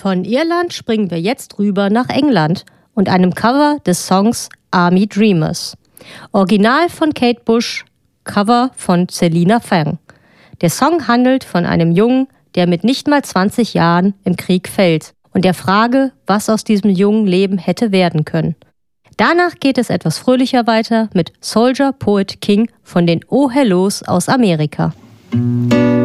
Von Irland springen wir jetzt rüber nach England und einem Cover des Songs Army Dreamers. Original von Kate Bush, Cover von Celina Fang. Der Song handelt von einem Jungen, der mit nicht mal 20 Jahren im Krieg fällt und der Frage, was aus diesem jungen Leben hätte werden können. Danach geht es etwas fröhlicher weiter mit Soldier Poet King von den Oh Hellos aus Amerika.